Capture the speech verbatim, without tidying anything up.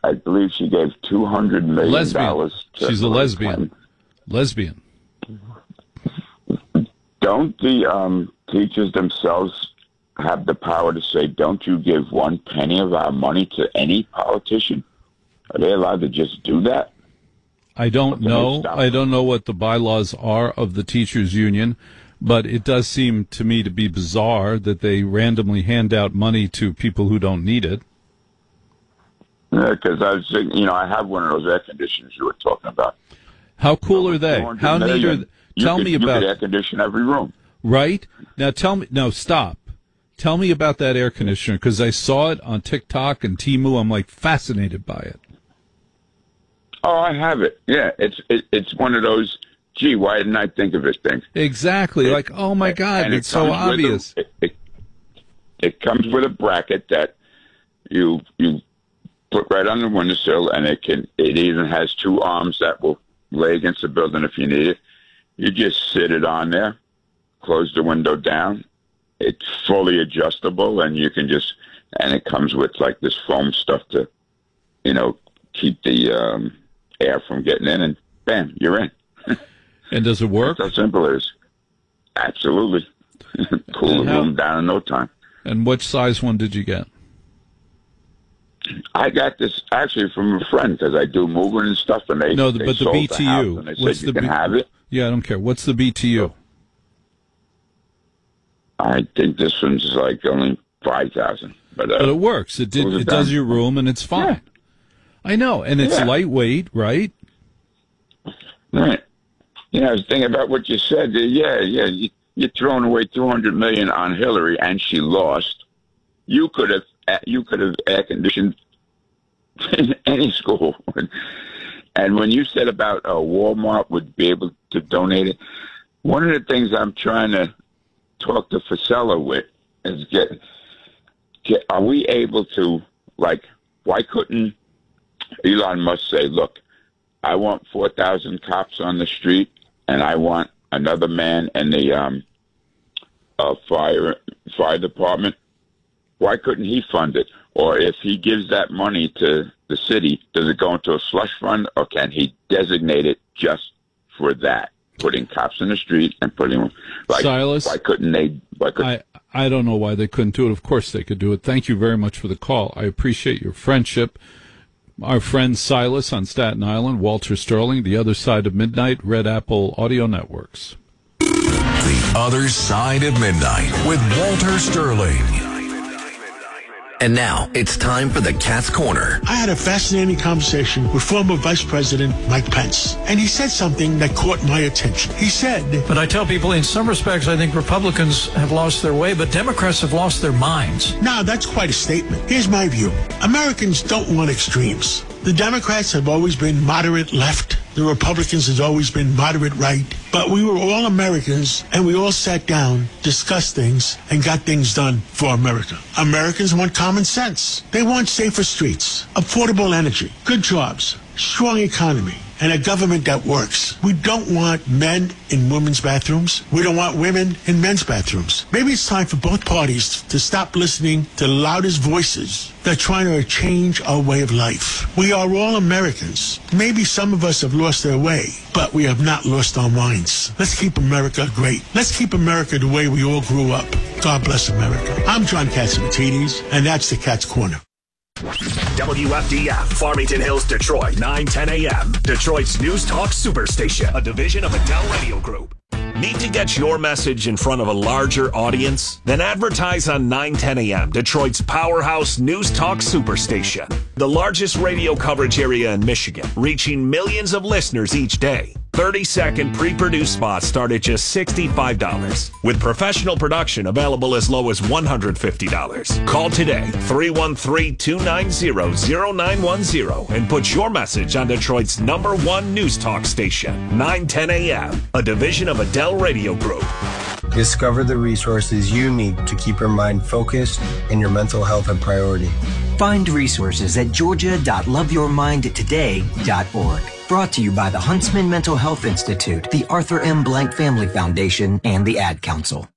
I believe she gave two hundred million dollars to She's a Hillary lesbian. Clinton. Lesbian. Don't the um, teachers themselves have the power to say, don't you give one penny of our money to any politician? Are they allowed to just do that? I don't know. I don't know what the bylaws are of the teachers union, but it does seem to me to be bizarre that they randomly hand out money to people who don't need it. Yeah, because I was thinking, you know, I have one of those air conditioners you were talking about. How cool are they? How neat are they? Tell could, me you about could air condition every room. Right? Now tell me, no, stop. Tell me about that air conditioner, because I saw it on TikTok and Temu. I'm like fascinated by it. Oh, I have it. Yeah, it's it, it's one of those, gee, why didn't I think of it things? Exactly. It, like, oh my God, it's it so obvious. A, it, it, it comes with a bracket that you you put right on the windowsill, and it can. It even has two arms that will lay against the building if you need it. You just sit it on there, close the window down. It's fully adjustable, and you can just, and it comes with like this foam stuff to, you know, keep the um, air from getting in, and bam, you're in. And does it work? That's how simple it is. Absolutely. Cool the room down in no time. And which size one did you get? I got this actually from a friend because I do moving and stuff, and they no, they but the sold B T U. The house, and they What's said the you can B- have it. Yeah, I don't care. What's the B T U? I think this one's like only five thousand, but uh, but it works. It did. It, it does your room, and it's fine. Yeah. I know, and it's yeah. lightweight, right? Right. You know, I was thinking about what you said. Yeah, yeah. You, you're throwing away two hundred million on Hillary, and she lost. You could have, you could have air conditioned in any school. And when you said about uh, Walmart would be able to donate it, one of the things I'm trying to talk to Fasella with is get, get, are we able to, like, why couldn't Elon Musk say, look, I want four thousand cops on the street, and I want another man in the um, uh, fire fire department. Why couldn't he fund it? Or if he gives that money to the city, does it go into a slush fund, or can he designate it just for that? Putting cops in the street and putting like Silas, why couldn't they? Why couldn't, I I don't know why they couldn't do it. Of course they could do it. Thank you very much for the call. I appreciate your friendship. Our friend Silas on Staten Island, Walter Sterling, The Other Side of Midnight, Red Apple Audio Networks. The Other Side of Midnight with Walter Sterling. And now it's time for the Cat's Corner. I had a fascinating conversation with former Vice President Mike Pence, and he said something that caught my attention. He said, but I tell people in some respects, I think Republicans have lost their way, but Democrats have lost their minds. Now, that's quite a statement. Here's my view. Americans don't want extremes. The Democrats have always been moderate left. The Republicans has always been moderate right. But we were all Americans, and we all sat down, discussed things, and got things done for America. Americans want common sense. They want safer streets, affordable energy, good jobs, strong economy, and a government that works. We don't want men in women's bathrooms. We don't want women in men's bathrooms. Maybe it's time for both parties to stop listening to the loudest voices that are trying to change our way of life. We are all Americans. Maybe some of us have lost their way, but we have not lost our minds. Let's keep America great. Let's keep America the way we all grew up. God bless America. I'm John Catsimatidis, and that's the Cat's Corner. W F D F, Farmington Hills, Detroit, nine ten a.m. Detroit's News Talk Superstation, a division of Adele Radio Group. Need to get your message in front of a larger audience? Then advertise on nine ten a.m., Detroit's powerhouse News Talk Superstation. The largest radio coverage area in Michigan, reaching millions of listeners each day. thirty-second pre-produced spots start at just sixty-five dollars, with professional production available as low as one hundred fifty dollars. Call today, three one three, two nine zero, zero nine one zero, and put your message on Detroit's number one news talk station, nine ten a.m., a division of Adele Radio Group. Discover the resources you need to keep your mind focused and your mental health a priority. Find resources at georgia dot love your mind today dot org. Brought to you by the Huntsman Mental Health Institute, the Arthur M. Blank Family Foundation, and the Ad Council.